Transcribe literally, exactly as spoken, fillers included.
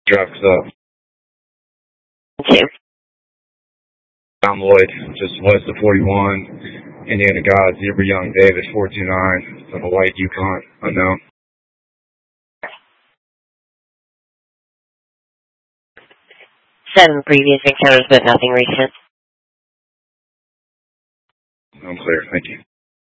Traffic's up. Two. Tom Lloyd, just west of forty-one. Indiana God, Zebra Young David, four two nine. From a white Yukon, unknown. Seven previous encounters, but nothing recent. I'm clear, thank you.